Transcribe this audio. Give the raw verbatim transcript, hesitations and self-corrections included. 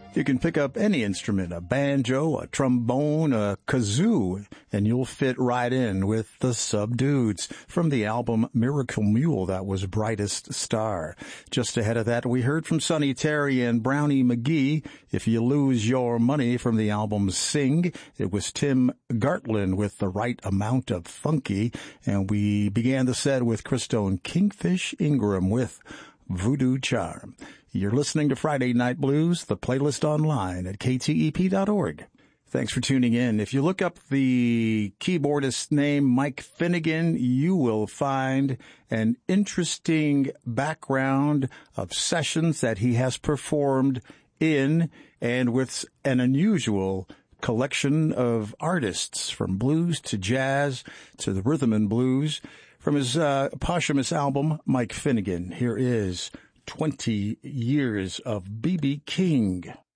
You can pick up any instrument, a banjo, a trombone, a kazoo, and you'll fit right in with the Subdudes from the album Miracle Mule. That was Brightest Star. Just ahead of that, we heard from Sonny Terry and Brownie McGee, If You Lose Your Money from the album Sing. It was Tim Gartland with The Right Amount of Funky. And we began the set with Christo and Kingfish Ingram with Voodoo Charm. You're listening to Friday Night Blues, the playlist online at K T E P dot org. Thanks for tuning in. If you look up the keyboardist name Mike Finnegan, you will find an interesting background of sessions that he has performed in and with an unusual collection of artists from blues to jazz to the rhythm and blues. From his uh, posthumous album, Mike Finnegan, here is twenty years of B B. King.